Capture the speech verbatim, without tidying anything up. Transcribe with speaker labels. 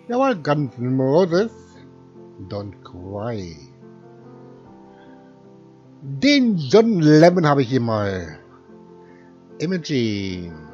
Speaker 1: Jawohl, Guns N' Roses. Don't Cry. Den John Lemon habe ich hier mal. Imaging.